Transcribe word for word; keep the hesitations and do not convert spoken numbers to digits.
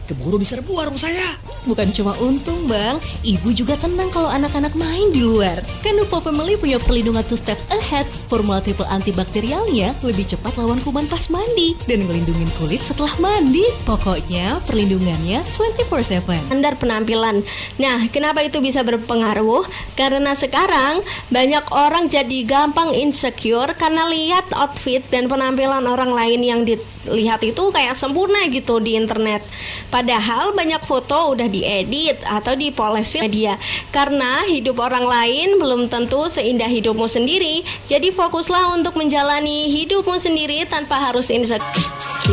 keburu diserbu warung saya. Bukan cuma untung bang, ibu juga tenang kalau anak-anak main di luar. Kanuvo Family punya perlindungan two steps ahead. Formula triple antibakterialnya lebih cepat lawan kuman pas mandi dan ngelindungin kulit setelah mandi. Pokoknya perlindungannya dua puluh empat tujuh. Standar penampilan. Nah, kenapa itu bisa berpengaruh? Karena sekarang banyak orang jadi gampang insecure karena lihat outfit dan penampilan orang lain yang dilihat itu kayak sempurna gitu di internet. Padahal banyak foto udah diedit atau dipoles media. Karena hidup orang lain belum tentu seindah hidupmu sendiri. Jadi fokuslah untuk menjalani hidupmu sendiri tanpa harus insecure.